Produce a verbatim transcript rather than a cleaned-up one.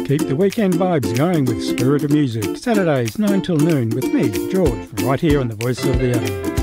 Keep the weekend vibes going with Spirit of Music, Saturdays nine till noon with me, George, right here on the Voice of the Oven.